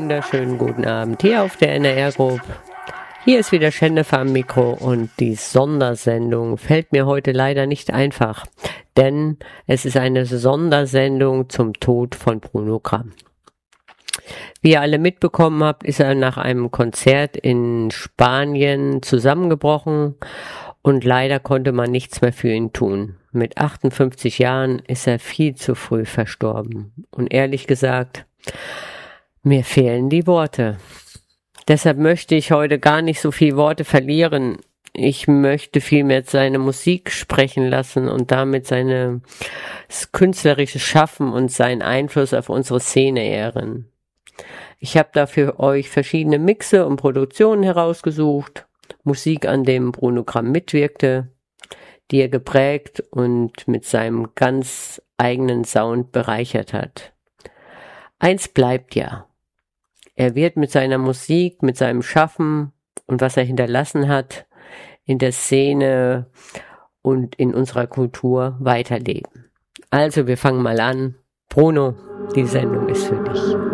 wunderschönen guten Abend hier auf der NR Group. Hier ist wieder Schändefer am Mikro und die Sondersendung fällt mir heute leider nicht einfach, denn es ist eine Sondersendung zum Tod von Bruno Gramm. Wie ihr alle mitbekommen habt, ist er nach einem Konzert in Spanien zusammengebrochen und leider konnte man nichts mehr für ihn tun. Mit 58 Jahren ist er viel zu früh verstorben. Und ehrlich gesagt, mir fehlen die Worte. Deshalb möchte ich heute gar nicht so viel Worte verlieren. Ich möchte vielmehr seine Musik sprechen lassen und damit sein künstlerisches Schaffen und seinen Einfluss auf unsere Szene ehren. Ich habe da für euch verschiedene Mixe und Produktionen herausgesucht, Musik, an dem Bruno Gramm mitwirkte, die er geprägt und mit seinem ganz eigenen Sound bereichert hat. Eins bleibt ja: Er wird mit seiner Musik, mit seinem Schaffen und was er hinterlassen hat, in der Szene und in unserer Kultur weiterleben. Also, wir fangen mal an. Bruno, die Sendung ist für dich.